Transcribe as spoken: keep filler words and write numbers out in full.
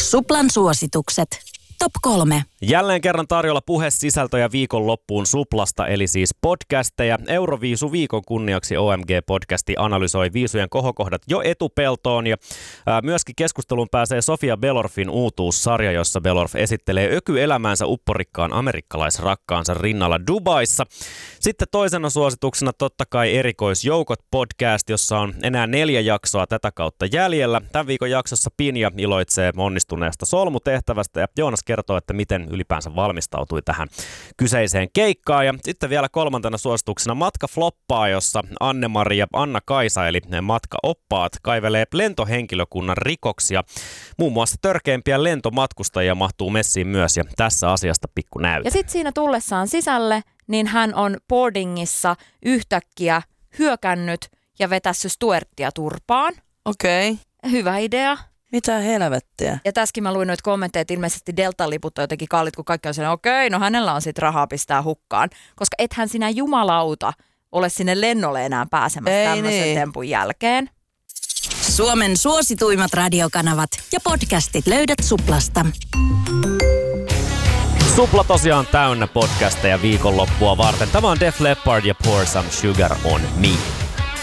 Suplan suositukset. Top kolme. Jälleen kerran tarjolla puhesisältöjä viikonloppuun Suplasta, eli siis podcasteja. Euroviisu viikon kunniaksi O M G-podcasti analysoi viisujen kohokohdat jo etupeltoon. Ja ää, myöskin keskusteluun pääsee Sofia Belorfin uutuussarja, jossa Belorf esittelee ökyelämäänsä upporikkaan amerikkalaisrakkaansa rinnalla Dubaissa. Sitten toisena suosituksena totta kai Erikoisjoukot podcast, jossa on enää neljä jaksoa tätä kautta jäljellä. Tämän viikon jaksossa Pinja iloitsee onnistuneesta solmutehtävästä ja Joonas kertoo, että miten ylipäänsä valmistautui tähän kyseiseen keikkaan. Ja sitten vielä kolmantena suosituksena Matka floppaa, jossa Anne-Mari ja Anna-Kaisa, eli ne matkaoppaat, kaivelee lentohenkilökunnan rikoksia. Muun muassa törkeimpiä lentomatkustajia mahtuu messiin myös, ja tässä asiasta pikku näytä. Ja sitten siinä tullessaan sisälle, niin hän on boardingissa yhtäkkiä hyökännyt ja vetässyt Stuartia turpaan. Okei. Okay. Hyvä idea. Mitä helvettiä? Ja tässäkin mä luin noita kommentteja, että ilmeisesti Delta-liput on jotenkin kallit, kun kaikki on sellainen, okei, okay, no hänellä on sitten rahaa pistää hukkaan. Koska ethän sinä jumalauta ole sinne lennolle enää pääsemässä tämmöisen niin. tempun jälkeen. Suomen suosituimmat radiokanavat ja podcastit löydät Suplasta. Supla tosiaan täynnä podcasteja viikonloppua varten. Tämä on Def Leppard ja Pour Some Sugar on Me.